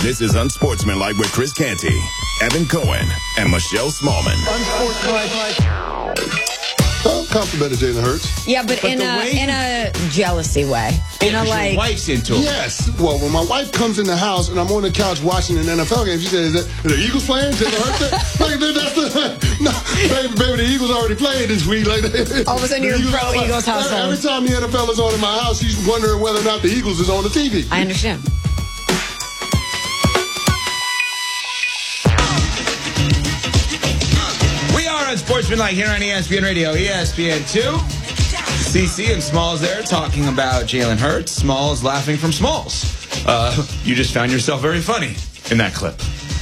This is Unsportsmanlike with Chris Canty, Evan Cohen, and Michelle Smallman. I'm complimented Jalen Hurts. Yeah, but in a jealousy way. In a your wife's into it. Yes. Well, when my wife comes in the house and I'm on the couch watching an NFL game, she says, "Are the Eagles playing? Jalen Hurts?" Like, baby, the Eagles already played this week. Like, all of a sudden, you're pro Eagles household. Every time the NFL is on in my house, she's wondering whether or not the Eagles is on the TV. I understand. Sportsmanlike here on ESPN Radio, ESPN2. CC and Smalls there talking about Jalen Hurts. Smalls laughing from Smalls. You just found yourself very funny in that clip.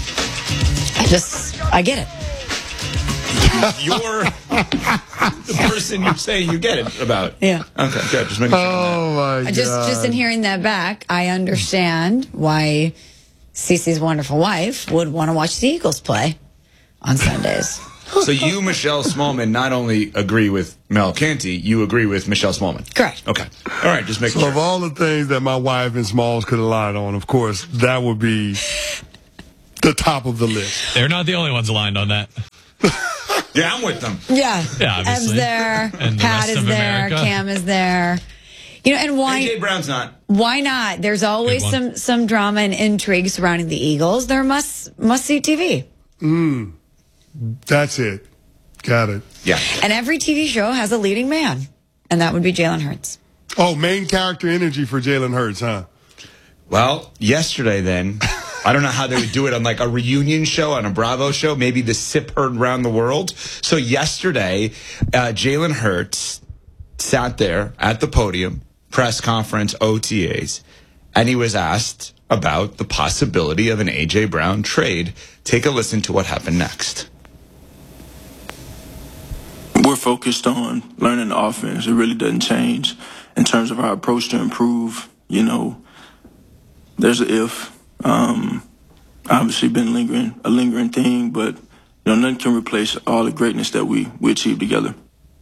I get it. You're the person you're saying you get it about. Yeah. Okay, good. Just making sure. Oh, my God. Just in hearing that back, I understand why CC's wonderful wife would want to watch the Eagles play on Sundays. So you, Michelle Smallman, not only agree with Mel Canty, you agree with Michelle Smallman. Correct. Okay. All right, just making sure. Of all the things that my wife and Smalls could have lied on, of course, that would be the top of the list. They're not the only ones aligned on that. Yeah, I'm with them. Yeah. Yeah, obviously. Ev's there. And Pat is there. America. Cam is there. You know, and why? AJ Brown's not. Why not? There's always some drama and intrigue surrounding the Eagles. They're must-see TV. That's it. Got it. Yeah. And every TV show has a leading man, and that would be Jalen Hurts. Oh, main character energy for Jalen Hurts, huh? Well, yesterday then, I don't know how they would do it on like a reunion show, on a Bravo show. Maybe the SIP heard around the world. So yesterday, Jalen Hurts sat there at the podium, press conference, OTAs, and he was asked about the possibility of an A.J. Brown trade. Take a listen to what happened next. We're focused on learning the offense. It really doesn't change in terms of our approach to improve. You know, there's an if. Obviously been a lingering thing, but you know, nothing can replace all the greatness that we achieved together.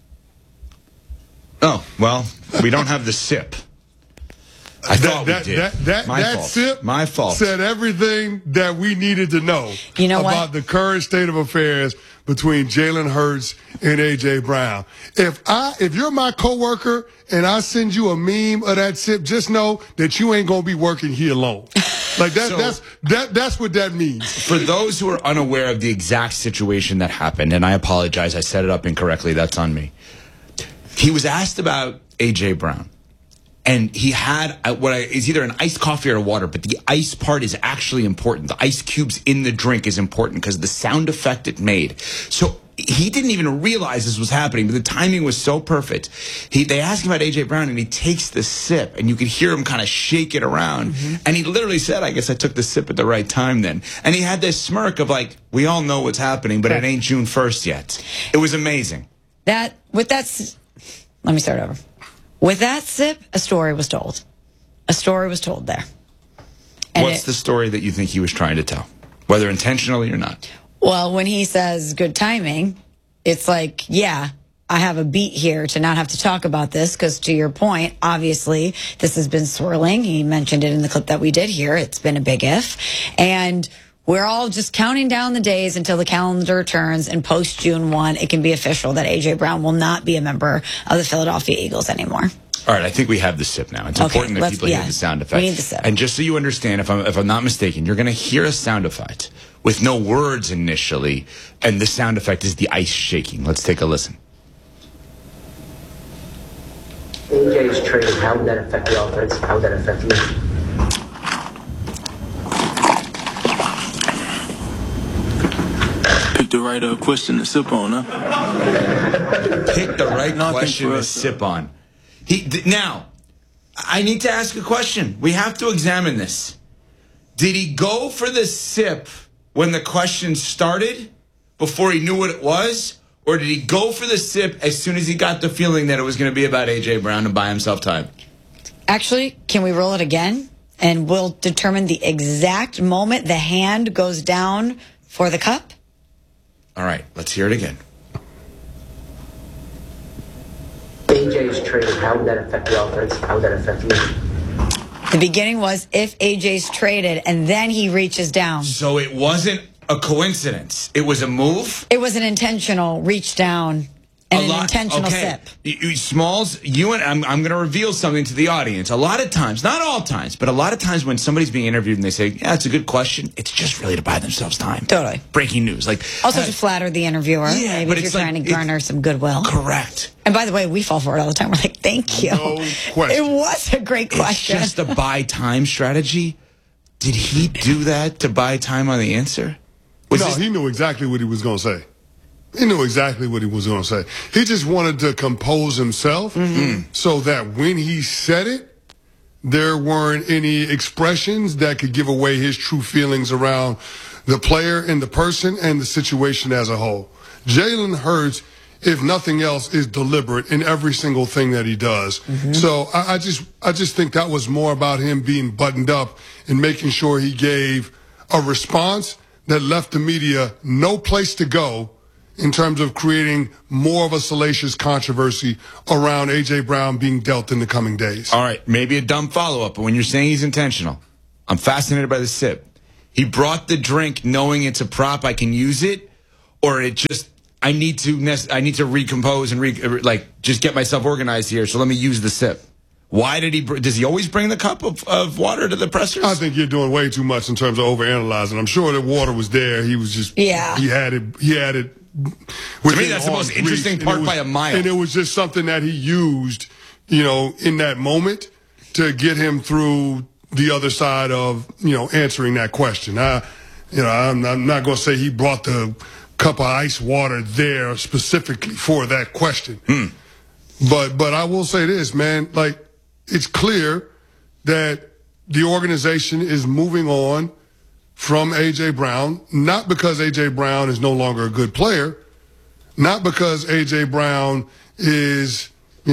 Oh, well, we don't have the SIP. I thought we did. That SIP My fault. Said everything that we needed to know about the current state of affairs between Jalen Hurts and A.J. Brown. If you're my coworker and I send you a meme of that SIP, just know that you ain't gonna be working here alone. Like that's what that means. For those who are unaware of the exact situation that happened, and I apologize, I set it up incorrectly. That's on me. He was asked about A.J. Brown. And he had is either an iced coffee or water, but the ice part is actually important. The ice cubes in the drink is important because the sound effect it made. So he didn't even realize this was happening, but the timing was so perfect. They asked him about A.J. Brown, and he takes the sip, and you could hear him kind of shake it around. And he literally said, I guess I took the sip at the right time then. And he had this smirk of like, we all know what's happening, but it ain't June 1st yet. It was amazing. Let me start over. With that sip, a story was told. A story was told there. And what's the story that you think he was trying to tell, whether intentionally or not? Well, when he says good timing, it's like, yeah, I have a beat here to not have to talk about this because, to your point, obviously this has been swirling. He mentioned it in the clip that we did here. It's been a big if. And we're all just counting down the days until the calendar turns, and post June 1, it can be official that A.J. Brown will not be a member of the Philadelphia Eagles anymore. All right, I think we have the sip now. It's important that people hear the sound effect. We need the sip. And just so you understand, if I'm not mistaken, you're going to hear a sound effect with no words initially, and the sound effect is the ice shaking. Let's take a listen. AJ's trade, how would that affect the offense? How would that affect you? Pick the right question to sip on, huh? Pick the right question to sip on. Now, I need to ask a question. We have to examine this. Did he go for the sip when the question started, before he knew what it was? Or did he go for the sip as soon as he got the feeling that it was going to be about A.J. Brown and buy himself time? Actually, can we roll it again? And we'll determine the exact moment the hand goes down for the cup? All right, let's hear it again. AJ's trade, how would that affect the offense? How would that affect you? The beginning was if AJ's traded, and then he reaches down. So it wasn't a coincidence. It was a move? It was an intentional reach down. And an intentional sip. Smalls, you and I'm going to reveal something to the audience. A lot of times, not all times, but a lot of times when somebody's being interviewed and they say, yeah, it's a good question, it's just really to buy themselves time. Totally. Breaking news. Also to flatter the interviewer. Yeah, maybe if you're trying to garner some goodwill. Correct. And by the way, we fall for it all the time. We're like, thank you. No question. It was a great question. It's just a buy time strategy. Did he do that to buy time on the answer? He knew exactly what he was going to say. He knew exactly what he was going to say. He just wanted to compose himself so that when he said it, there weren't any expressions that could give away his true feelings around the player and the person and the situation as a whole. Jalen Hurts, if nothing else, is deliberate in every single thing that he does. So I just think that was more about him being buttoned up and making sure he gave a response that left the media no place to go in terms of creating more of a salacious controversy around A.J. Brown being dealt in the coming days. All right, maybe a dumb follow-up, but when you're saying he's intentional, I'm fascinated by the sip. He brought the drink knowing it's a prop, I can use it, or it just, I need to recompose and just get myself organized here, so let me use the sip. Why does he always bring the cup of water to the pressers? I think you're doing way too much in terms of overanalyzing. I'm sure that water was there. He was just, he had it. To me, that's the most interesting part by a mile. And it was just something that he used, in that moment to get him through the other side of, answering that question. I'm not going to say he brought the cup of ice water there specifically for that question. But I will say this, man, it's clear that the organization is moving on from A.J. Brown, not because A.J. Brown is no longer a good player, not because A.J. Brown is,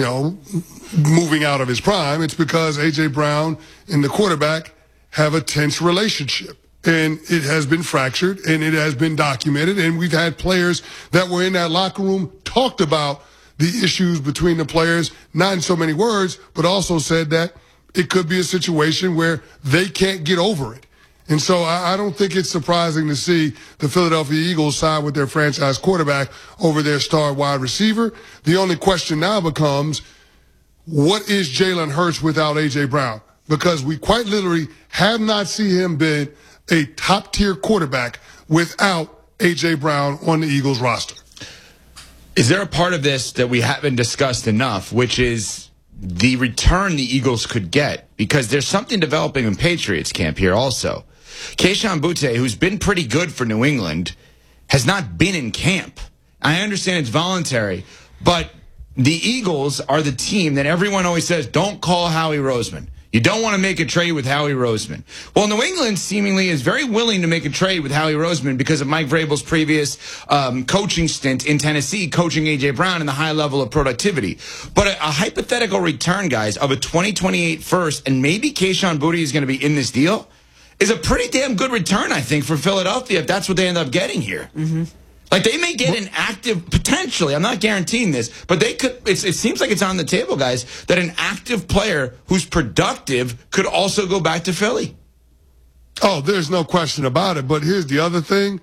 moving out of his prime. It's because A.J. Brown and the quarterback have a tense relationship. And it has been fractured, and it has been documented, and we've had players that were in that locker room talked about the issues between the players, not in so many words, but also said that it could be a situation where they can't get over it. And so I don't think it's surprising to see the Philadelphia Eagles side with their franchise quarterback over their star wide receiver. The only question now becomes, what is Jalen Hurts without A.J. Brown? Because we quite literally have not seen him be a top-tier quarterback without A.J. Brown on the Eagles roster. Is there a part of this that we haven't discussed enough, which is the return the Eagles could get? Because there's something developing in Patriots camp here also. Kayshon Boutte, who's been pretty good for New England, has not been in camp. I understand it's voluntary, but the Eagles are the team that everyone always says, don't call Howie Roseman. You don't want to make a trade with Howie Roseman. Well, New England seemingly is very willing to make a trade with Howie Roseman because of Mike Vrabel's previous coaching stint in Tennessee, coaching A.J. Brown and the high level of productivity. But a hypothetical return, guys, of a 2028 first, and maybe Kayshon Boutte is going to be in this deal, is a pretty damn good return, I think, for Philadelphia if that's what they end up getting here. They may get an active, potentially, I'm not guaranteeing this, but they could, it seems like it's on the table, guys, that an active player who's productive could also go back to Philly. Oh, there's no question about it. But here's the other thing.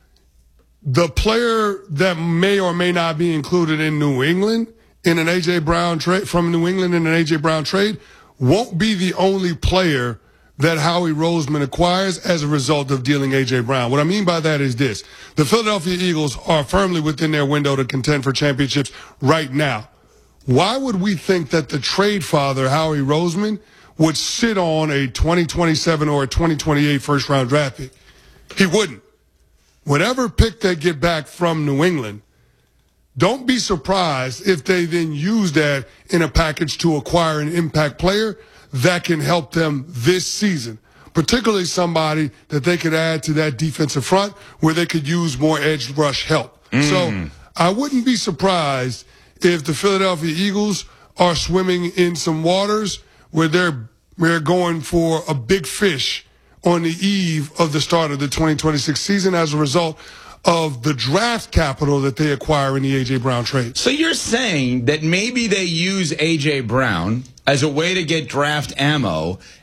The player that may or may not be included in New England in an A.J. Brown trade, from New England in an A.J. Brown trade, won't be the only player that Howie Roseman acquires as a result of dealing A.J. Brown. What I mean by that is this. The Philadelphia Eagles are firmly within their window to contend for championships right now. Why would we think that the trade father, Howie Roseman, would sit on a 2027 or a 2028 first-round draft pick? He wouldn't. Whatever pick they get back from New England, don't be surprised if they then use that in a package to acquire an impact player that can help them this season, particularly somebody that they could add to that defensive front where they could use more edge rush help. So I wouldn't be surprised if the Philadelphia Eagles are swimming in some waters where they're going for a big fish on the eve of the start of the 2026 season as a result of the draft capital that they acquire in the A.J. Brown trade. So you're saying that maybe they use A.J. Brown as a way to get draft ammo,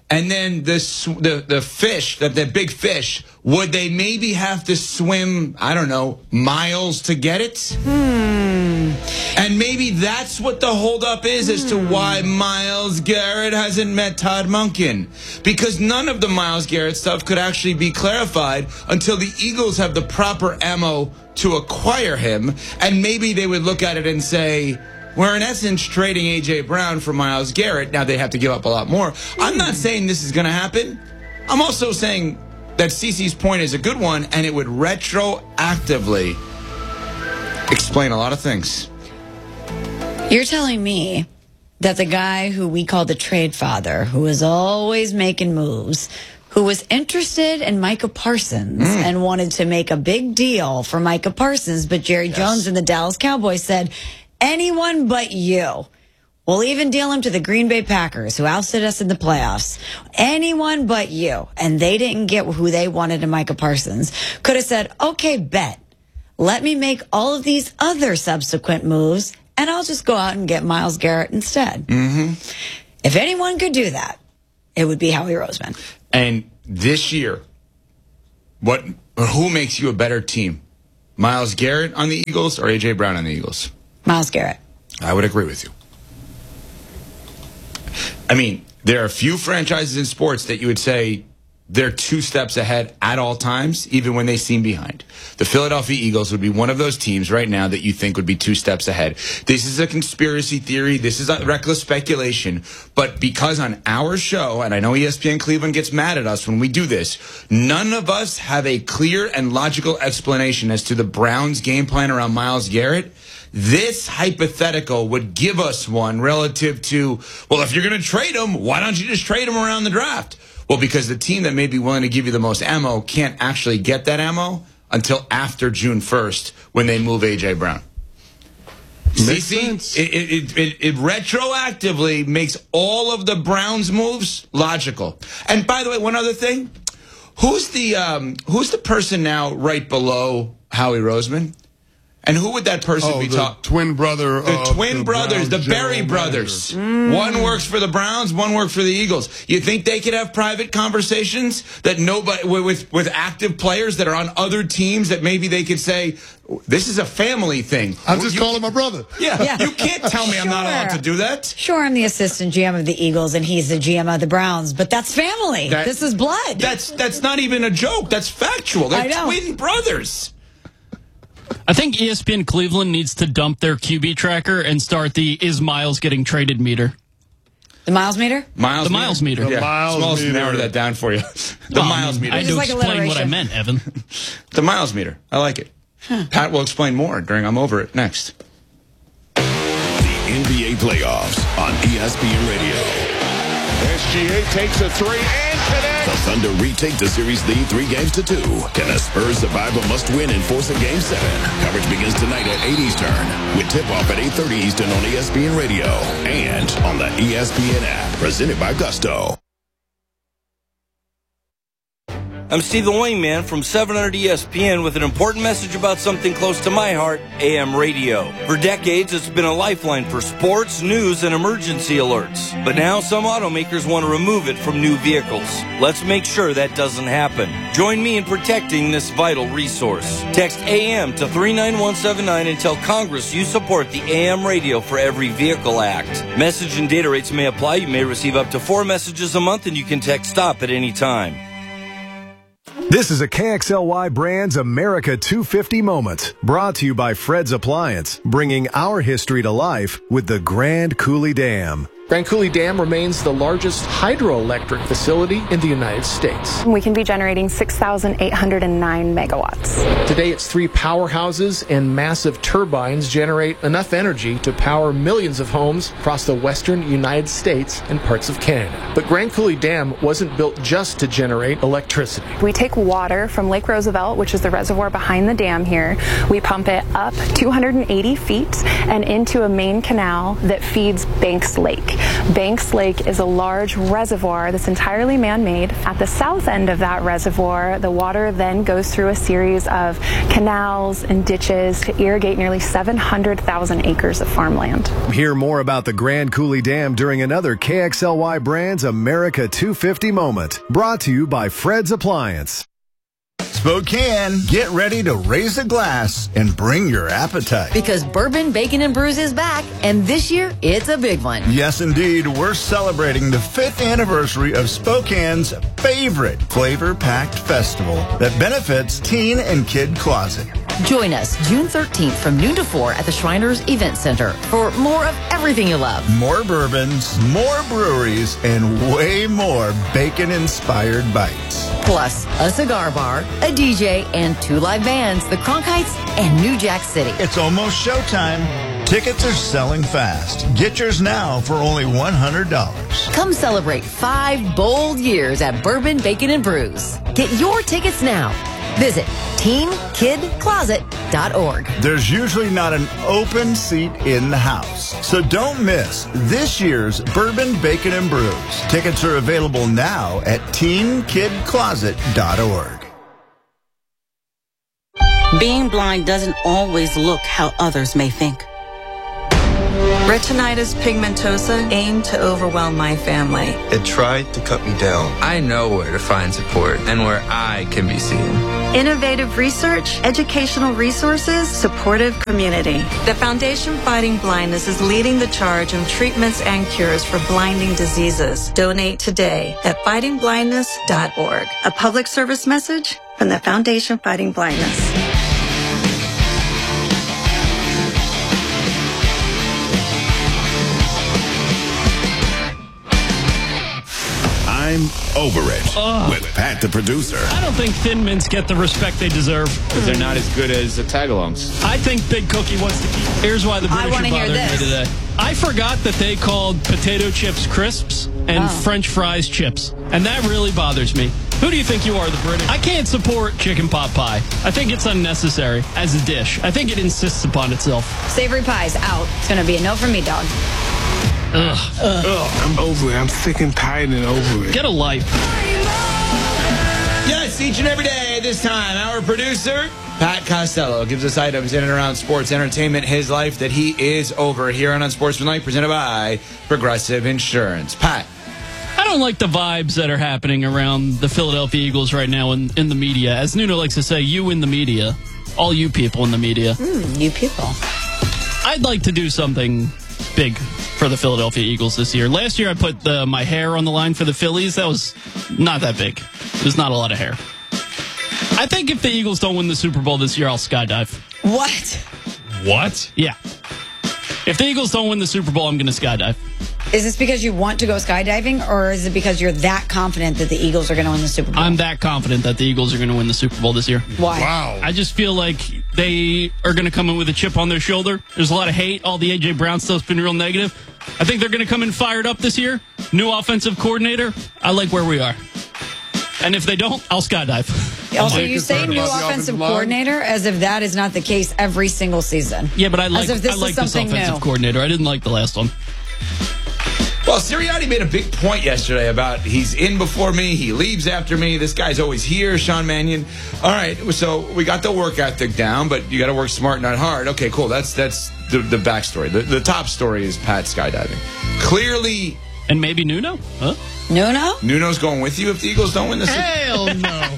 And then the fish, the big fish, would they maybe have to swim, I don't know, miles to get it? And maybe that's what the holdup is as to why Myles Garrett hasn't met Todd Monken. Because none of the Myles Garrett stuff could actually be clarified until the Eagles have the proper ammo to acquire him. And maybe they would look at it and say, we're in essence trading A.J. Brown for Myles Garrett. Now they have to give up a lot more. I'm not saying this is going to happen. I'm also saying that CeCe's point is a good one, and it would retroactively explain a lot of things. You're telling me that the guy who we call the trade father, who is always making moves, who was interested in Micah Parsons and wanted to make a big deal for Micah Parsons, but Jerry Jones and the Dallas Cowboys said, anyone but you. We'll even deal him to the Green Bay Packers, who ousted us in the playoffs. Anyone but you. And they didn't get who they wanted in Micah Parsons. Could have said, okay, bet. Let me make all of these other subsequent moves, and I'll just go out and get Myles Garrett instead. If anyone could do that, it would be Howie Roseman. And this year, who makes you a better team? Myles Garrett on the Eagles or A.J. Brown on the Eagles? Myles Garrett. I would agree with you. I mean, there are a few franchises in sports that you would say they're 2 steps ahead at all times, even when they seem behind. The Philadelphia Eagles would be one of those teams right now that you think would be 2 steps ahead. This is a conspiracy theory. This is a reckless speculation. But because on our show, and I know ESPN Cleveland gets mad at us when we do this, none of us have a clear and logical explanation as to the Browns' game plan around Myles Garrett. This hypothetical would give us one relative to, well, if you're going to trade him, why don't you just trade him around the draft? Well, because the team that may be willing to give you the most ammo can't actually get that ammo until after June 1st when they move A.J. Brown. CeCe, it retroactively makes all of the Browns' moves logical. And by the way, one other thing, who's the person now right below Howie Roseman? And who would that person be talking? Twin brother. The twin brothers, the Berry brothers. One works for the Browns, one works for the Eagles. You think they could have private conversations that nobody with active players that are on other teams that maybe they could say, this is a family thing. I'm just calling my brother. Yeah. You can't tell me I'm not allowed to do that. Sure, I'm the assistant GM of the Eagles and he's the GM of the Browns, but that's family. This is blood. That's not even a joke. That's factual. They're twin brothers. I think ESPN Cleveland needs to dump their QB tracker and start the is Myles getting traded meter. The Myles meter? The Myles meter. Yeah. Myles meter. Narrowed that down for you. Myles meter. I had to explain what I meant, Evan. The Myles meter. I like it. Pat will explain more during I'm Over It next. The NBA playoffs on ESPN Radio. SGA takes a 3 and connects. The Thunder retake the series lead 3-2. Can the Spurs survive a must-win and force a Game 7? Coverage begins tonight at 8 Eastern with tip-off at 8:30 Eastern on ESPN Radio and on the ESPN app. Presented by Gusto. I'm Steve the Wingman from 700 ESPN with an important message about something close to my heart, AM radio. For decades, it's been a lifeline for sports, news, and emergency alerts. But now some automakers want to remove it from new vehicles. Let's make sure that doesn't happen. Join me in protecting this vital resource. Text AM to 39179 and tell Congress you support the AM Radio for Every Vehicle Act. Message and data rates may apply. You may receive up to 4 messages a month, and you can text STOP at any time. This is a KXLY Brands America 250 moment, brought to you by Fred's Appliance, bringing our history to life with the Grand Coulee Dam. Grand Coulee Dam remains the largest hydroelectric facility in the United States. We can be generating 6,809 megawatts. Today, its 3 powerhouses and massive turbines generate enough energy to power millions of homes across the western United States and parts of Canada. But Grand Coulee Dam wasn't built just to generate electricity. We take water from Lake Roosevelt, which is the reservoir behind the dam here. We pump it up 280 feet and into a main canal that feeds Banks Lake. Banks Lake is a large reservoir that's entirely man-made. At the south end of that reservoir, the water then goes through a series of canals and ditches to irrigate nearly 700,000 acres of farmland. Hear more about the Grand Coulee Dam during another KXLY Brands America 250 moment. Brought to you by Fred's Appliance. Spokane, get ready to raise a glass and bring your appetite. Because Bourbon, Bacon, and Brews is back, and this year, it's a big one. Yes, indeed. We're celebrating the 5th anniversary of Spokane's favorite flavor-packed festival that benefits Teen and Kid Closet. Join us June 13th from noon to 4 at the Shriners Event Center for more of everything you love. More bourbons, more breweries, and way more bacon-inspired bites. Plus, a cigar bar, a DJ, and 2 live bands, the Cronkites and New Jack City. It's almost showtime. Tickets are selling fast. Get yours now for only $100. Come celebrate 5 bold years at Bourbon, Bacon, and Brews. Get your tickets now. Visit teenkidcloset.org. There's usually not an open seat in the house, so don't miss this year's Bourbon, Bacon, and Brews. Tickets are available now at teenkidcloset.org. Being blind doesn't always look how others may think. Retinitis pigmentosa aimed to overwhelm my family. It tried to cut me down. I know where to find support and where I can be seen. Innovative research, educational resources, supportive community. The Foundation Fighting Blindness is leading the charge in treatments and cures for blinding diseases. Donate today at fightingblindness.org. A public service message from the Foundation Fighting Blindness. I'm over it with Pat, the producer. I don't think Thin Mints get the respect they deserve. Because they're not as good as the Tagalongs. I think Big Cookie wants to keep. Here's why the British are bothering me today. I forgot that they called potato chips crisps and French fries chips. And that really bothers me. Who do you think you are, the British? I can't support chicken pot pie. I think it's unnecessary as a dish. I think it insists upon itself. Savory pie's out. It's going to be a no from me, dog. I'm over it. I'm sick and tired and over it. Get a life. Yes, each and every day, this time, our producer, Pat Costello, gives us items in and around sports, entertainment, his life that he is over here on Unsportsmanlike, presented by Progressive Insurance. Pat. I don't like the vibes that are happening around the Philadelphia Eagles right now in the media. As Nuno likes to say, you in the media. All you people in the media. You people. I'd like to do something big for the Philadelphia Eagles this year. Last year I put my hair on the line for the Phillies. That was not that big. There's not a lot of hair. I think if the Eagles don't win the Super Bowl this year, I'll skydive. What? What? Yeah. If the Eagles don't win the Super Bowl, I'm going to skydive. Is this because you want to go skydiving, or is it because you're that confident that the Eagles are going to win the Super Bowl? I'm that confident that the Eagles are going to win the Super Bowl this year. Why? Wow. I just feel like they are going to come in with a chip on their shoulder. There's a lot of hate. All the A.J. Brown stuff's been real negative. I think they're going to come in fired up this year. New offensive coordinator. I like where we are. And if they don't, I'll skydive. Also, you say new offensive coordinator as if that is not the case every single season. Yeah, but I like this offensive new coordinator. I didn't like the last one. Well, Sirianni made a big point yesterday about he's in before me, he leaves after me. This guy's always here, Sean Mannion. All right, so we got the work ethic down, but you got to work smart, not hard. Okay, cool. That's the backstory. The top story is Pat skydiving. Clearly. And maybe Nuno? Huh? Nuno? Nuno's going with you if the Eagles don't win this. Hell no.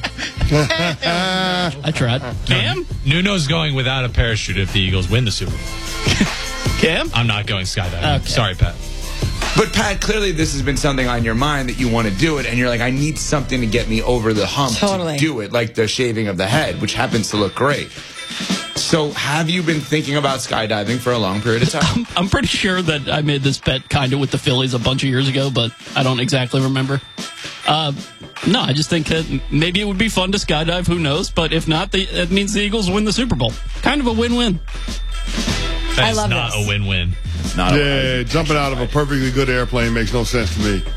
I tried. Cam? Nuno's going without a parachute if the Eagles win the Super Bowl. Cam? I'm not going skydiving. Okay. Sorry, Pat. But, Pat, clearly this has been something on your mind that you want to do it, and you're like, I need something to get me over the hump to do it, like the shaving of the head, which happens to look great. So have you been thinking about skydiving for a long period of time? I'm pretty sure that I made this bet kind of with the Phillies a bunch of years ago, but I don't exactly remember. No, I just think that maybe it would be fun to skydive. Who knows? But if not, it means the Eagles win the Super Bowl. Kind of a win-win. I love not this. A win-win. It's not jumping out of a perfectly good airplane makes no sense to me.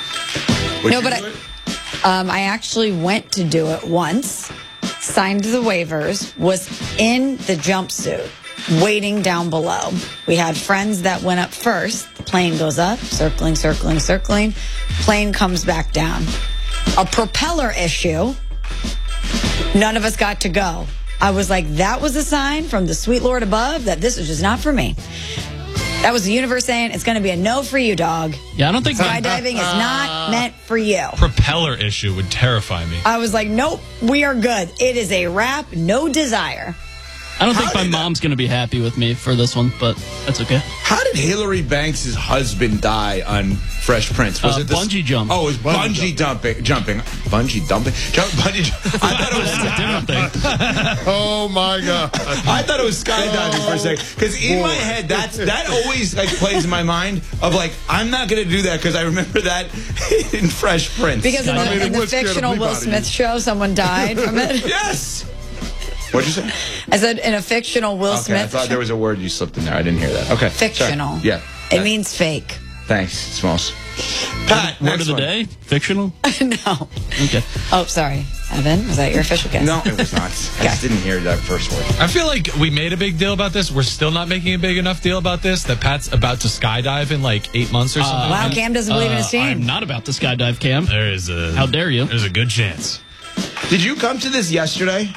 I actually went to do it once, signed the waivers, was in the jumpsuit, waiting down below. We had friends that went up first, plane goes up, circling, circling, circling. Plane comes back down. A propeller issue. None of us got to go. I was like, that was a sign from the sweet Lord above that this is just not for me. That was the universe saying it's going to be a no for you, dog. Yeah, I don't think skydiving is not meant for you. Propeller issue would terrify me. I was like, nope, we are good. It is a wrap, no desire. I don't think my mom's going to be happy with me for this one, but that's okay. How did Hillary Banks' husband die on Fresh Prince? Was it bungee jump? Oh, it was bungee jumping. Bungee dumping? I thought it was a different thing. Oh, my God. I thought it was skydiving for a second. Because in my head, that always like plays in my mind of like, I'm not going to do that because I remember that in Fresh Prince. Because in the fictional Will Smith show, someone died from it. Yes. What'd you say? I said in a fictional Will Smith I thought there was a word you slipped in there. I didn't hear that. Okay. Fictional. Sorry. Yeah. It means fake. Thanks, Smalls. Pat, word of the day? Fictional? No. Okay. Oh, sorry. Evan, was that your official guess? No, it was not. I just didn't hear that first word. I feel like we made a big deal about this. We're still not making a big enough deal about this, that Pat's about to skydive in like 8 months or something. Wow, Cam doesn't believe in his team. I'm not about to skydive, Cam. How dare you? There's a good chance. Did you come to this yesterday?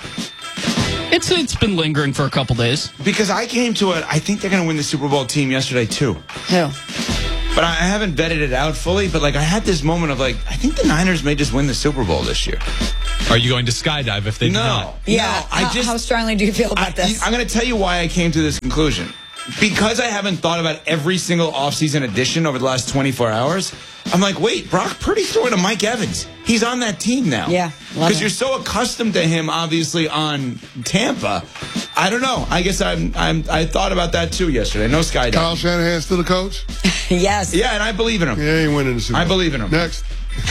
It's been lingering for a couple days. Because I came to it, I think they're going to win the Super Bowl team yesterday, too. Who? But I haven't vetted it out fully, but like I had this moment of like, I think the Niners may just win the Super Bowl this year. Are you going to skydive if they do not? Yeah. No, how strongly do you feel about this? I'm going to tell you why I came to this conclusion. Because I haven't thought about every single offseason edition over the last 24 hours, I'm like, wait, Brock Purdy's throwing to Mike Evans. He's on that team now. Yeah. Because you're so accustomed to him, obviously, on Tampa. I don't know. I guess I thought about that, too, yesterday. No skydiving. Kyle Shanahan still the coach? Yes. Yeah, and I believe in him. He ain't winning the Super Bowl. I believe in him. Next.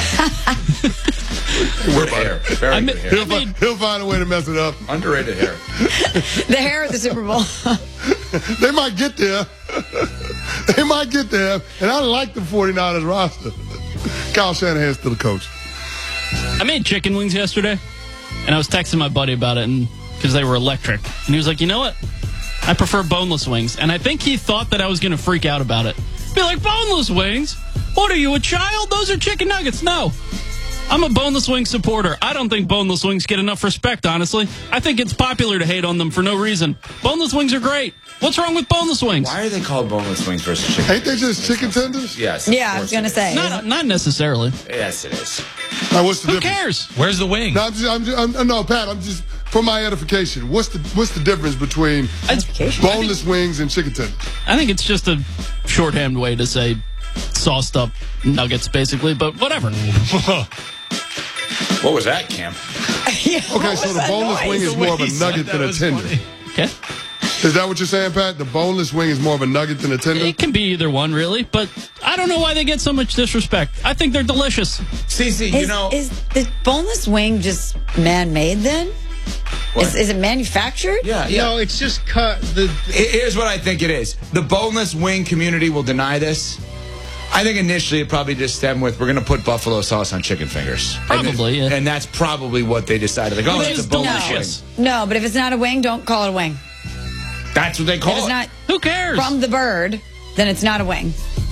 Good hair. Very good hair. He'll find a way to mess it up. Underrated hair. The hair at the Super Bowl. They might get there. They might get there. And I like the 49ers roster. Kyle Shanahan's still the coach. I made chicken wings yesterday, and I was texting my buddy about it because they were electric. And he was like, you know what? I prefer boneless wings. And I think he thought that I was going to freak out about it. Be like, boneless wings? What are you, a child? Those are chicken nuggets. No. I'm a boneless wing supporter. I don't think boneless wings get enough respect, honestly. I think it's popular to hate on them for no reason. Boneless wings are great. What's wrong with boneless wings? Why are they called boneless wings versus chicken? Ain't they just chicken tenders? Yes. Yeah, I was going to say. Not necessarily. Yes, it is. What's the Who difference? cares? Where's the wing? No, Pat, I'm just, for my edification, what's the difference between boneless wings and chicken tenders? I think it's just a shorthand way to say sauced up nuggets, basically, but whatever. What was that, Cam? Okay, so the boneless wing is more of a nugget than a tender. Funny. Okay. Is that what you're saying, Pat? The boneless wing is more of a nugget than a tender? It can be either one, really, but I don't know why they get so much disrespect. I think they're delicious. Cece, Is the boneless wing just man-made then? Is it manufactured? Yeah. No, it's just cut. Here's what I think it is. The boneless wing community will deny this. I think initially it probably just stemmed with, we're going to put buffalo sauce on chicken fingers. Probably, yeah. And that's probably what they decided. Like, oh, it's a boneless wing. No, but if it's not a wing, don't call it a wing. That's what they call If it's it. not Who cares? from the bird, then it's not a wing.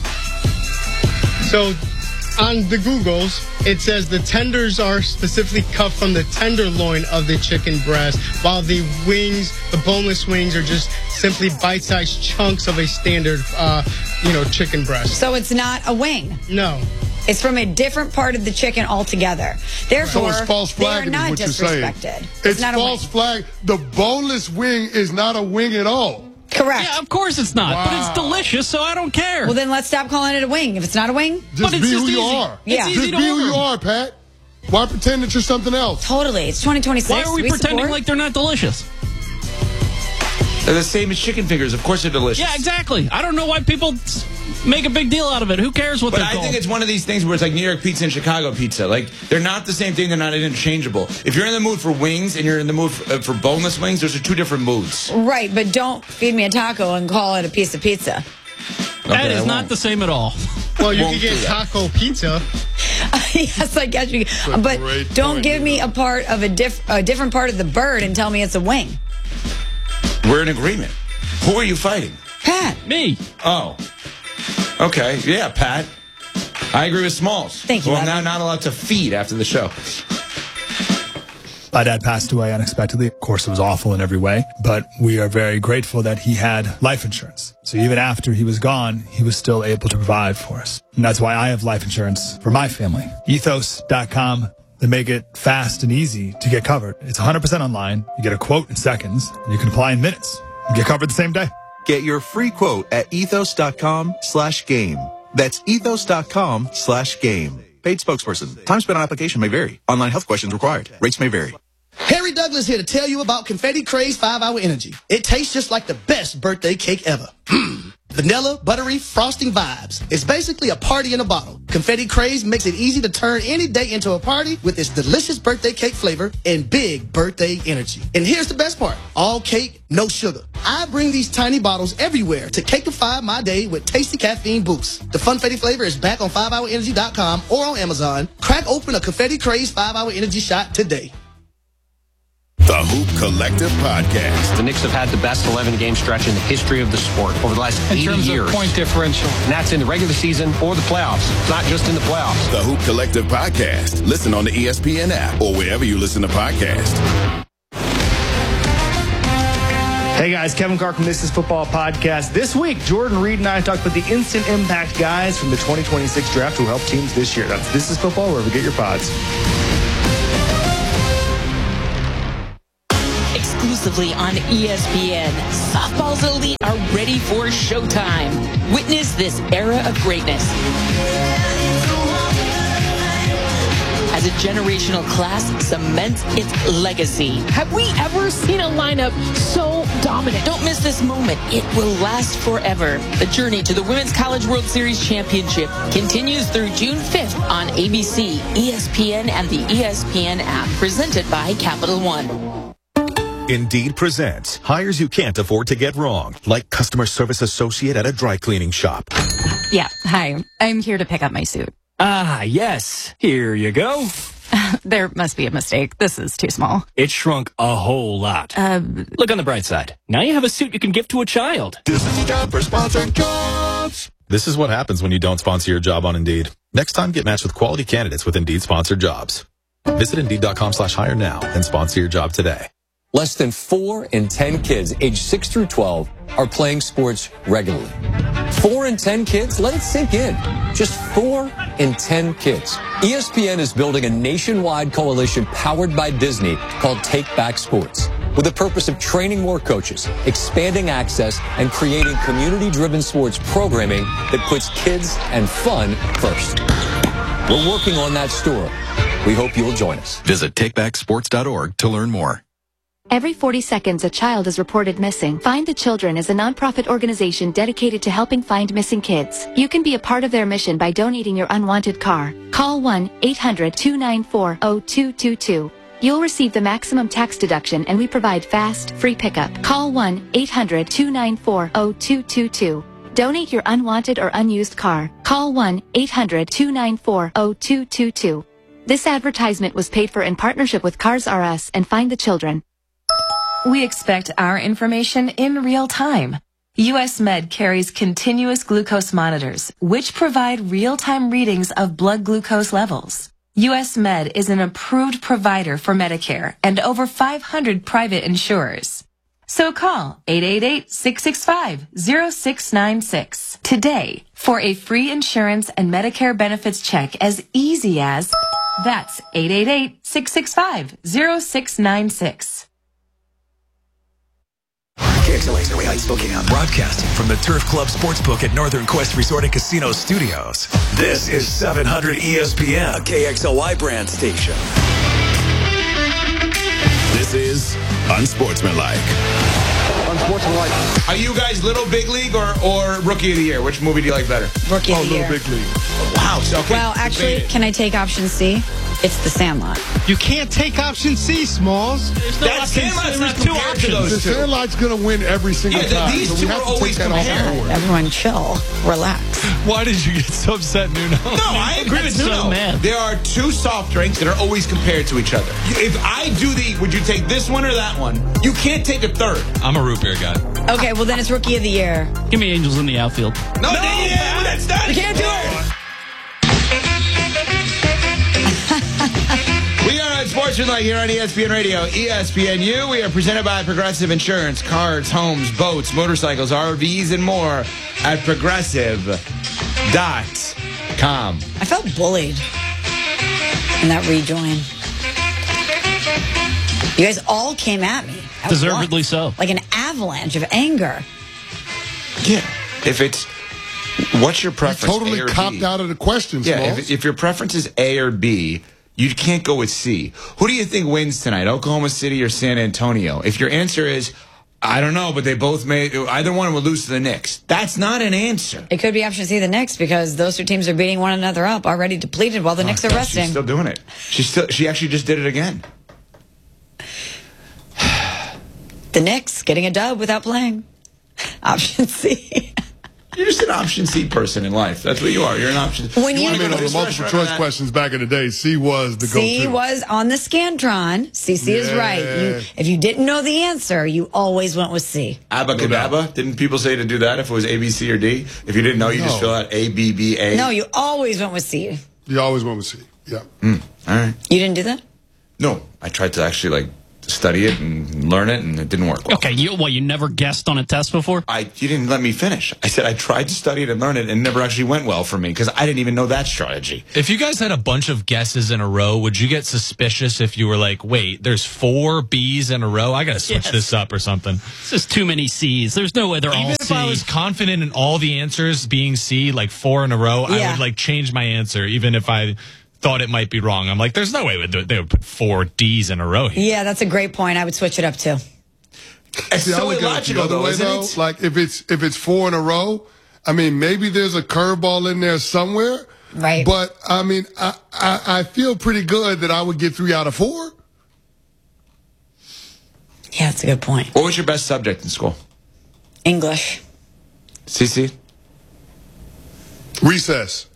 So on the Googles, it says the tenders are specifically cut from the tenderloin of the chicken breast, while the wings, the boneless wings, are just simply bite-sized chunks of a standard, chicken breast. So it's not a wing. No. It's from a different part of the chicken altogether. Therefore, so it's false flagging they are not is what you're saying. disrespected. It's not false a wing. flag. The boneless wing is not a wing at all. Correct. Yeah, of course it's not, but it's delicious, so I don't care. Well, then let's stop calling it a wing. If it's not a wing, Just be who you are. Yeah. Just be who you are, Pat. Why pretend that you're something else? Totally. It's 2026. Why are we pretending like they're not delicious? They're the same as chicken fingers. Of course they're delicious. Yeah, exactly. I don't know why people make a big deal out of it. Who cares what they're called? But I think it's one of these things where it's like New York pizza and Chicago pizza. Like, they're not the same thing. They're not interchangeable. If you're in the mood for wings and you're in the mood for boneless wings, those are two different moods. Right, but don't feed me a taco and call it a piece of pizza. That is not the same at all. Well, you can get taco pizza. Yes, I guess you can. But don't give me a part of a different part of the bird and tell me it's a wing. We're in agreement. Who are you fighting? Pat. Me. Oh. Okay, yeah, Pat. I agree with Smalls. Thank you. Well, now not allowed to feed after the show. My dad passed away unexpectedly. Of course, it was awful in every way, but we are very grateful that he had life insurance. So even after he was gone, he was still able to provide for us. And that's why I have life insurance for my family. Ethos.com. They make it fast and easy to get covered. It's 100% online. You get a quote in seconds, and you can apply in minutes and get covered the same day. Get your free quote at ethos.com/game. That's ethos.com/game. Paid spokesperson. Time spent on application may vary. Online health questions required. Rates may vary. Harry Douglas here to tell you about Confetti Craze 5-Hour Energy. It tastes just like the best birthday cake ever. Vanilla, buttery, frosting vibes. It's basically a party in a bottle. Confetti Craze makes it easy to turn any day into a party with its delicious birthday cake flavor and big birthday energy. And here's the best part. All cake, no sugar. I bring these tiny bottles everywhere to cakeify my day with tasty caffeine boost. The Funfetti flavor is back on 5hourenergy.com or on Amazon. Crack open a Confetti Craze 5-Hour Energy shot today. The Hoop Collective Podcast. The Knicks have had the best 11-game stretch in the history of the sport over the last 80 years. In terms of point differential. And that's in the regular season or the playoffs. It's not just in the playoffs. The Hoop Collective Podcast. Listen on the ESPN app or wherever you listen to podcasts. Hey guys, Kevin Carr from This Is Football Podcast. This week, Jordan Reed and I talked about the instant impact guys from the 2026 draft who helped teams this year. That's This Is Football, wherever you get your pods. Exclusively on ESPN, softball's elite are ready for showtime. Witness this era of greatness as a generational class cements its legacy. Have we ever seen a lineup so dominant? Don't miss this moment. It will last forever. The journey to the Women's College World Series Championship continues through June 5th on ABC, ESPN, and the ESPN app, presented by Capital One. Indeed presents hires you can't afford to get wrong, like customer service associate at a dry cleaning shop. Yeah, hi. I'm here to pick up my suit. Ah, yes. Here you go. There must be a mistake. This is too small. It shrunk a whole lot. Look on the bright side. Now you have a suit you can gift to a child. This is a job for sponsored jobs. This is what happens when you don't sponsor your job on Indeed. Next time, get matched with quality candidates with Indeed sponsored jobs. Visit Indeed.com/hire now and sponsor your job today. Less than 4 in 10 kids aged 6 through 12 are playing sports regularly. 4 in 10 kids? Let it sink in. Just 4 in 10 kids. ESPN is building a nationwide coalition powered by Disney called Take Back Sports, with the purpose of training more coaches, expanding access, and creating community-driven sports programming that puts kids and fun first. We're working on that story. We hope you'll join us. Visit takebacksports.org to learn more. Every 40 seconds, a child is reported missing. Find the Children is a nonprofit organization dedicated to helping find missing kids. You can be a part of their mission by donating your unwanted car. Call 1-800-294-0222. You'll receive the maximum tax deduction, and we provide fast, free pickup. Call 1-800-294-0222. Donate your unwanted or unused car. Call 1-800-294-0222. This advertisement was paid for in partnership with Cars R Us and Find the Children. We expect our information in real time. US Med carries continuous glucose monitors, which provide real-time readings of blood glucose levels. US Med is an approved provider for Medicare and over 500 private insurers. So call 888-665-0696 today for a free insurance and Medicare benefits check as easy as... That's 888-665-0696. KXLA's Area Heights, Spokane. Broadcasting from the Turf Club Sportsbook at Northern Quest Resort and Casino Studios. This is 700 ESPN, a KXLY brand station. This is Unsportsmanlike. Unsportsmanlike. Are you guys Little Big League or Rookie of the Year? Which movie do you like better? Rookie of the Year. Little Big League. Wow. So, okay. Well, actually, can I take option C? It's The Sandlot. You can't take option C, Smalls. That Sandlot's not two options. The Sandlot's going to win every single time. These two are always compared. Everyone chill. Relax. Why did you get so upset, Nuno? No, I agree with Nuno. So mad. There are two soft drinks that are always compared to each other. If I do would you take this one or that one? You can't take a third. I'm a root beer guy. Okay, well then it's Rookie of the Year. Give me Angels in the outfield. No, that's not. You can't do it. We are on Sports Tonight here on ESPN Radio, ESPNU. We are presented by Progressive Insurance, cars, homes, boats, motorcycles, RVs, and more at progressive.com. I felt bullied in that rejoin. You guys all came at me. Deservedly so. Like an avalanche of anger. Yeah. If it's, what's your preference? Totally copped out of the questions. Yeah, if your preference is A or B, you can't go with C. Who do you think wins tonight, Oklahoma City or San Antonio? If your answer is, I don't know, but they both either one would lose to the Knicks. That's not an answer. It could be option C, the Knicks, because those two teams are beating one another up, already depleted while the Knicks are resting. She's still doing it. She actually just did it again. The Knicks getting a dub without playing. Option C. You're just an option C person in life. That's what you are. You're an option. On the multiple choice questions back in the day, C was the go-to. C was on the Scantron. CC is right. If you didn't know the answer, you always went with C. Abacadabra? Didn't people say to do that if it was A, B, C, or D? If you didn't know, you just fill out A, B, B, A. No, you always went with C. You always went with C. Yeah. All right. You didn't do that? No. I tried to actually study it and learn it, and it didn't work well. Okay, you never guessed on a test before? You didn't let me finish. I said I tried to study it and learn it, and it never actually went well for me because I didn't even know that strategy. If you guys had a bunch of guesses in a row, would you get suspicious if you were like, wait, there's 4 B's in a row? I got to switch this up or something. It's just too many C's. There's no way they're all C. Even if I was confident in all the answers being C, like 4 in a row, I would change my answer, even if I thought it might be wrong. I'm like, there's no way they would put 4 D's in a row here. Yeah, that's a great point. I would switch it up too. It's so illogical, though, isn't it? Like if it's 4 in a row, I mean, maybe there's a curveball in there somewhere. Right. But I mean, I feel pretty good that I would get 3 out of 4. Yeah, that's a good point. What was your best subject in school? English. CC? Recess.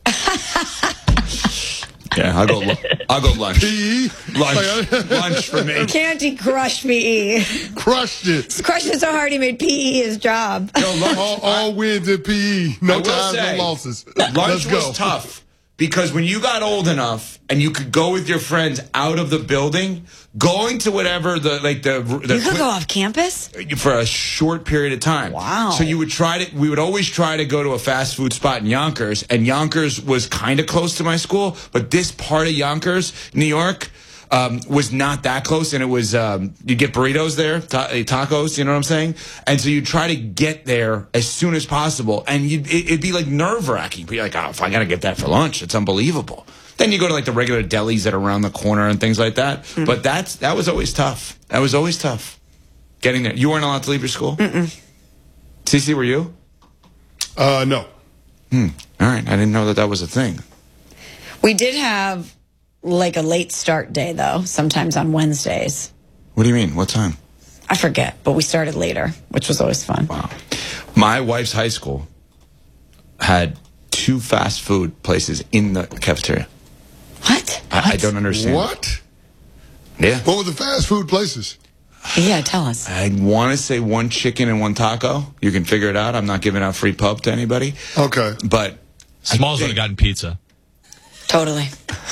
Yeah, I'll go lunch. PE? Lunch for me. Canty crushed PE. Crushed it. Crushed it so hard he made PE his job. All wins in PE. No ties, no losses. Lunch was tough because when you got old enough and you could go with your friends out of the building, going to whatever you could go off campus for a short period of time. Wow. So we would always try to go to a fast food spot in Yonkers, and Yonkers was kind of close to my school, but this part of Yonkers, New York, was not that close, and it was you get burritos there, tacos, you know what I'm saying? And so you try to get there as soon as possible, and it'd be like nerve-wracking. Be like, oh, if I got to get that for lunch, it's unbelievable. Then you go to the regular delis that are around the corner and things like that. Mm-hmm. But that was always tough. That was always tough. Getting there. You weren't allowed to leave your school? Mm-mm. CC, were you? No. All right. I didn't know that was a thing. We did have a late start day, though, sometimes on Wednesdays. What do you mean? What time? I forget, but we started later, which was always fun. Wow. My wife's high school had 2 fast food places in the cafeteria. What? I don't understand. What? Yeah. What were the fast food places? Yeah, tell us. I want to say 1 chicken and 1 taco. You can figure it out. I'm not giving out free pub to anybody. Okay. But Smalls would have gotten pizza. Totally.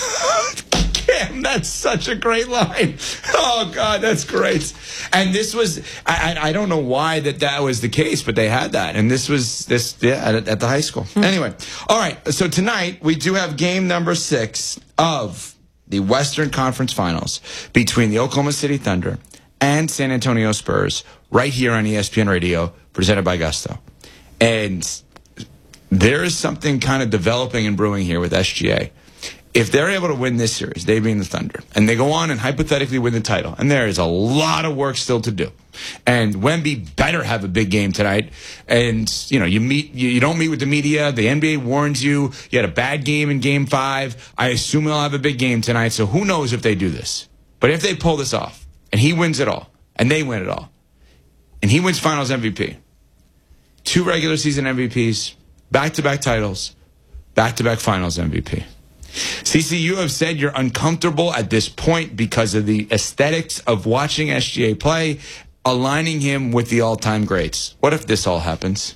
Cam, that's such a great line. Oh, God, that's great. And this was, I don't know why that was the case, but they had that. And this was, at the high school. Anyway, all right, so tonight we do have game number 6 of the Western Conference Finals between the Oklahoma City Thunder and San Antonio Spurs right here on ESPN Radio, presented by Gusto. And there is something kind of developing and brewing here with SGA. If they're able to win this series, they being the Thunder, and they go on and hypothetically win the title, and there is a lot of work still to do. And Wemby better have a big game tonight. And, you don't meet with the media. The NBA warns you. You had a bad game in Game 5. I assume he'll have a big game tonight, so who knows if they do this. But if they pull this off, and he wins it all, and they win it all, and he wins Finals MVP, 2 regular season MVPs, back-to-back titles, back-to-back finals MVP. CC, you have said you're uncomfortable at this point because of the aesthetics of watching SGA play, aligning him with the all-time greats. What if this all happens?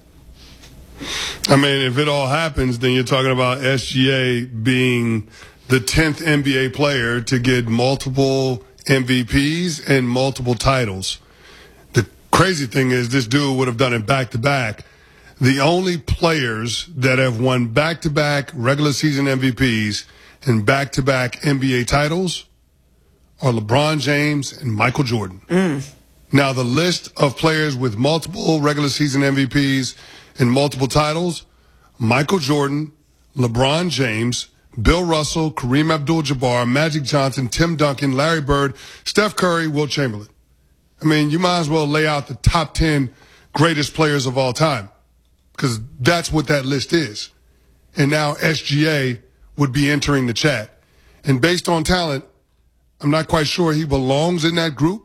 I mean, if it all happens, then you're talking about SGA being the 10th NBA player to get multiple MVPs and multiple titles. The crazy thing is this dude would have done it back-to-back. The only players that have won back-to-back regular season MVPs and back-to-back NBA titles are LeBron James and Michael Jordan. Now, the list of players with multiple regular season MVPs and multiple titles: Michael Jordan, LeBron James, Bill Russell, Kareem Abdul-Jabbar, Magic Johnson, Tim Duncan, Larry Bird, Steph Curry, Wilt Chamberlain. I mean, you might as well lay out the top 10 greatest players of all time, because that's what that list is. And now SGA would be entering the chat. And based on talent, I'm not quite sure he belongs in that group,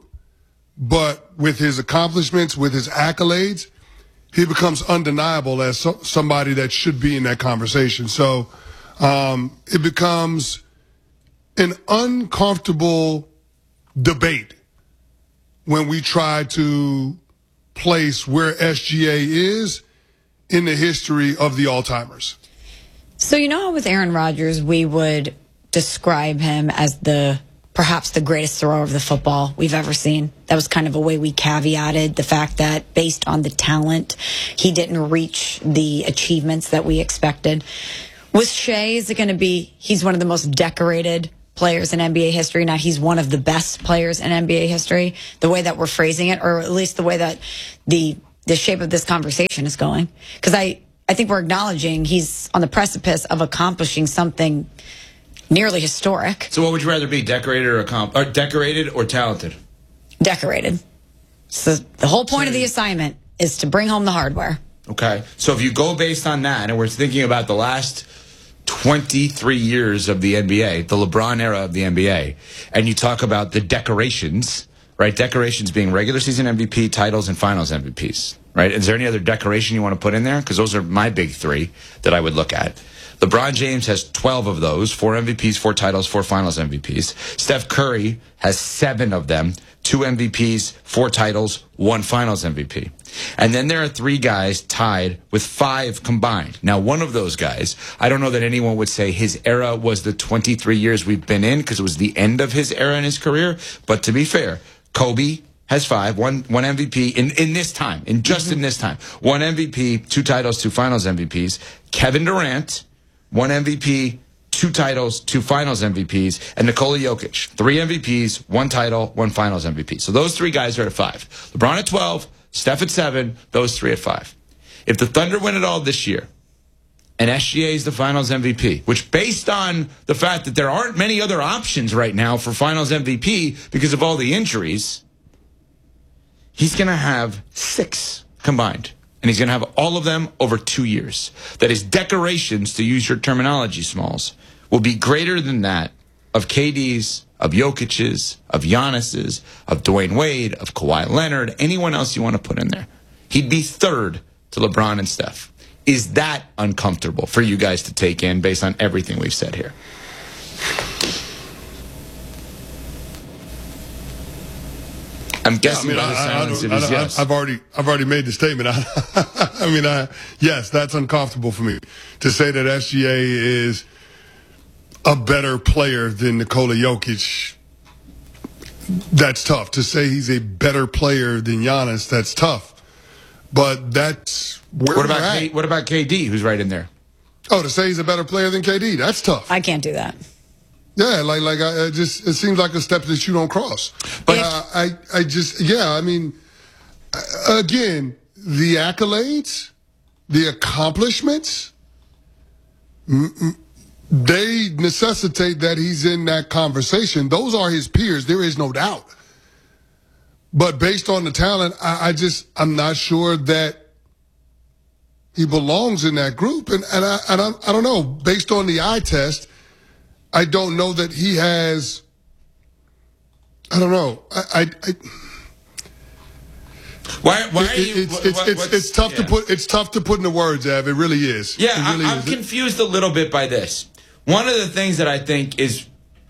but with his accomplishments, with his accolades, he becomes undeniable as somebody that should be in that conversation. So it becomes an uncomfortable debate when we try to place where SGA is in the history of the all-timers. So, you know how with Aaron Rodgers, we would describe him as perhaps the greatest thrower of the football we've ever seen. That was kind of a way we caveated the fact that based on the talent, he didn't reach the achievements that we expected. With Shea, is it going to be, he's one of the most decorated players in NBA history. Now, he's one of the best players in NBA history, the way that we're phrasing it, or at least the way that the shape of this conversation is going. Because I think we're acknowledging he's on the precipice of accomplishing something nearly historic. So what would you rather be, decorated or decorated or talented? Decorated. So the whole point of the assignment is to bring home the hardware. Okay. So if you go based on that, and we're thinking about the last 23 years of the NBA, the LeBron era of the NBA, and you talk about the decorations, right? Decorations being regular season MVP, titles, and finals MVPs, right? Is there any other decoration you want to put in there? Because those are my big three that I would look at. LeBron James has 12 of those, 4 MVPs, 4 titles, 4 finals MVPs. Steph Curry has 7 of them, 2 MVPs, 4 titles, 1 finals MVP. And then there are 3 guys tied with 5 combined. Now, one of those guys, I don't know that anyone would say his era was the 23 years we've been in, because it was the end of his era in his career. But to be fair, Kobe has 5, one MVP in this time, in this time. 1 MVP, 2 titles, 2 finals MVPs. Kevin Durant, 1 MVP, 2 titles, 2 finals MVPs, and Nikola Jokic, 3 MVPs, 1 title, 1 finals MVP. So those 3 guys are at 5. LeBron at 12, Steph at 7, those 3 at 5. If the Thunder win it all this year, and SGA is the finals MVP, which based on the fact that there aren't many other options right now for finals MVP because of all the injuries, he's going to have 6 combined. And he's going to have all of them over 2 years. That his decorations, to use your terminology, Smalls, will be greater than that of KD's, of Jokic's, of Giannis's, of Dwayne Wade, of Kawhi Leonard, anyone else you want to put in there. He'd be 3rd to LeBron and Steph. Is that uncomfortable for you guys to take in based on everything we've said here? I'm guessing by the silence it is yes. I've already made the statement. Yes, that's uncomfortable for me to say that SGA is a better player than Nikola Jokic. That's tough. To say he's a better player than Giannis, that's tough. But that's where what about KD, who's right in there? Oh, to say he's a better player than KD, that's tough. I can't do that. Yeah, it seems like a step that you don't cross. But again, the accolades, the accomplishments, they necessitate that he's in that conversation. Those are his peers. There is no doubt. But based on the talent, I'm not sure that he belongs in that group. And I don't know. Based on the eye test, I don't know that he has. I don't know. It's tough to put. It's tough to put into words, Ev. It really is. Yeah, really I'm confused a little bit by this. One of the things that I think is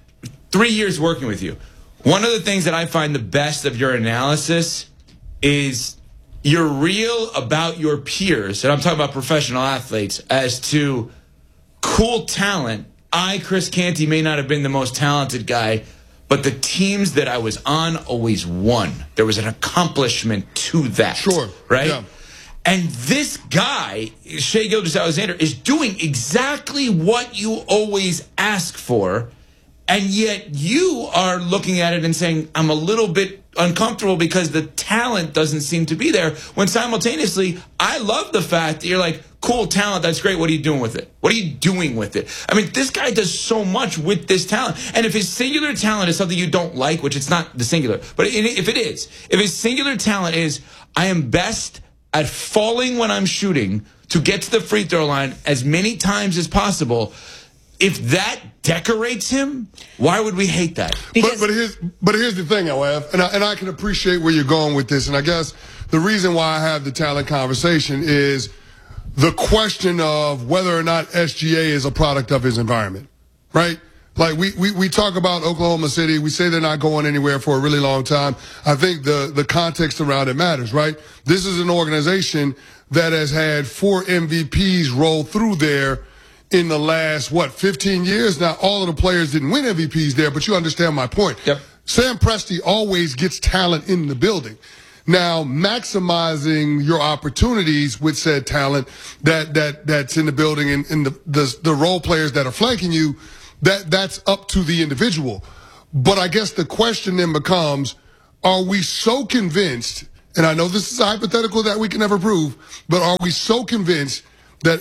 3 years working with you. One of the things that I find the best of your analysis is you're real about your peers, and I'm talking about professional athletes, as to cool talent. Chris Canty, may not have been the most talented guy, but the teams that I was on always won. There was an accomplishment to that. Sure. Right? Yeah. And this guy, Shai Gilgeous-Alexander, is doing exactly what you always ask for, and yet you are looking at it and saying, I'm a little bit uncomfortable because the talent doesn't seem to be there, when simultaneously, I love the fact that you're like, cool talent, that's great, what are you doing with it? What are you doing with it? I mean, this guy does so much with this talent, and if his singular talent is something you don't like, which it's not the singular, but if it is, if his singular talent is, I am best at falling when I'm shooting to get to the free throw line as many times as possible, if that decorates him, why would we hate that? But here's the thing, Ev, and I can appreciate where you're going with this, and I guess the reason why I have the talent conversation is the question of whether or not SGA is a product of his environment, right? Like we talk about Oklahoma City, we say they're not going anywhere for a really long time. I think the context around it matters, right? This is an organization that has had 4 MVPs roll through there in the last, 15 years? Now, all of the players didn't win MVPs there, but you understand my point. Yep. Sam Presti always gets talent in the building. Now, maximizing your opportunities with said talent that's in the building and the role players that are flanking you, that's up to the individual. But I guess the question then becomes, are we so convinced, and I know this is a hypothetical that we can never prove, but are we so convinced that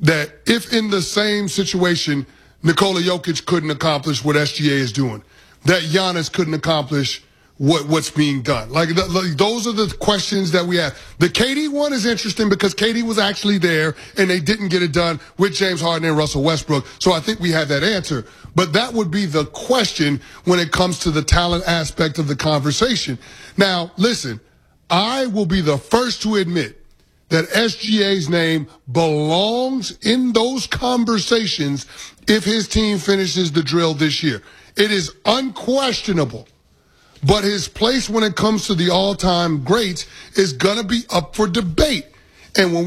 if in the same situation, Nikola Jokic couldn't accomplish what SGA is doing, that Giannis couldn't accomplish what's being done? Like those are the questions that we have. The KD one is interesting because KD was actually there and they didn't get it done with James Harden and Russell Westbrook. So I think we have that answer. But that would be the question when it comes to the talent aspect of the conversation. Now, listen, I will be the first to admit that SGA's name belongs in those conversations if his team finishes the drill this year. It is unquestionable. But his place when it comes to the all-time greats is going to be up for debate. And when